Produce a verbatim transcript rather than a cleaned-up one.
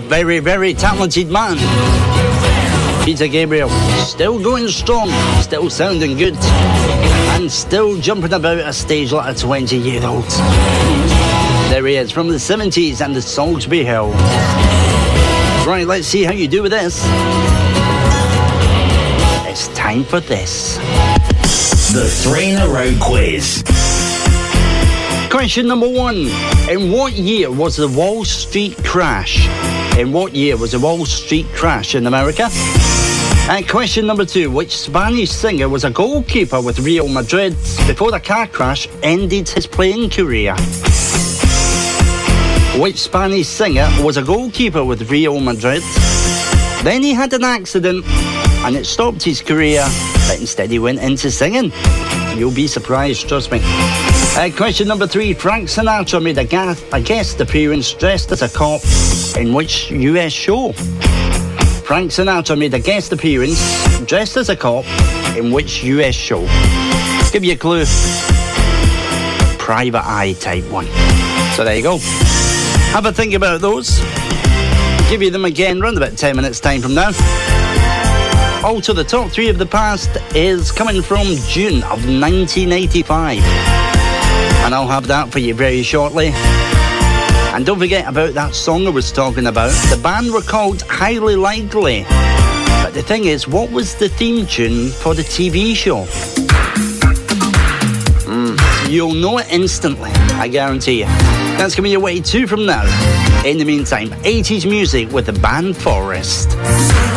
very, very talented man. Peter Gabriel, still going strong, still sounding good, and still jumping about a stage like a twenty-year-old. There he is, from the seventies and the Salisbury Hill. Right, let's see how you do with this. It's time for this. The three in a row quiz. Question number one. In what year was the Wall Street crash? In what year was the Wall Street crash in America? And question number two. Which Spanish singer was a goalkeeper with Real Madrid before the car crash ended his playing career? Which Spanish singer was a goalkeeper with Real Madrid? Then he had an accident and it stopped his career, but instead he went into singing. You'll be surprised, trust me. Uh, question number three. Frank Sinatra made a, ga- a guest appearance dressed as a cop in which U S show? Frank Sinatra made a guest appearance dressed as a cop in which U S show? Give you a clue. Private Eye type one. So there you go. Have a think about those. Give you them again around about ten minutes time from now. Also, the top three of the past is coming from June of nineteen eighty-five. And I'll have that for you very shortly. And don't forget about that song I was talking about. The band were called Highly Likely. But the thing is, what was the theme tune for the T V show? Mm, you'll know it instantly, I guarantee you. That's coming your way two from now. In the meantime, eighties music with the band Forest.